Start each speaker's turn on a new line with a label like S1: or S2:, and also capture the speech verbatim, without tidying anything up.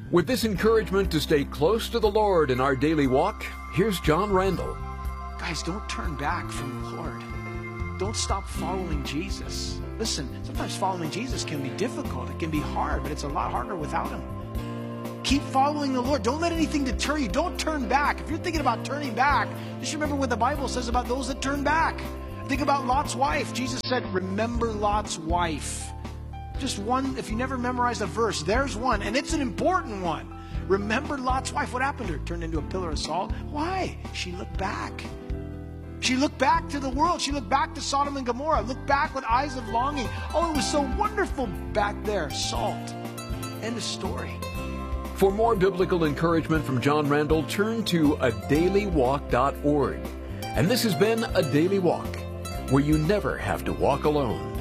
S1: With this encouragement to stay close to the Lord in our daily walk, here's John Randall.
S2: Guys, don't turn back from the Lord. Don't stop following Jesus. Listen, sometimes following Jesus can be difficult. It can be hard, but it's a lot harder without Him. Keep following the Lord. Don't let anything deter you. Don't turn back. If you're thinking about turning back, just remember what the Bible says about those that turn back. Think about Lot's wife. Jesus said, remember Lot's wife. Just one, if you never memorized a verse, there's one, and it's an important one. Remember Lot's wife. What happened to her? Turned into a pillar of salt. Why? She looked back. She looked back to the world. She looked back to Sodom and Gomorrah. Looked back with eyes of longing. Oh, it was so wonderful back there. Salt. End of story.
S1: For more biblical encouragement from John Randall, turn to a daily walk dot org. And this has been A Daily Walk, where you never have to walk alone.